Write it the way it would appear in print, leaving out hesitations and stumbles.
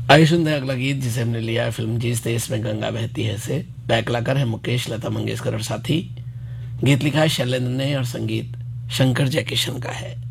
आइए सुनते हैं अगला गीत जिसे हमने लिया है फिल्म जिस देश में गंगा बहती है से। बैक कलाकार है मुकेश, लता मंगेशकर और साथी। गीत लिखा है शैलेंद्र ने और संगीत शंकर जयकिशन का है।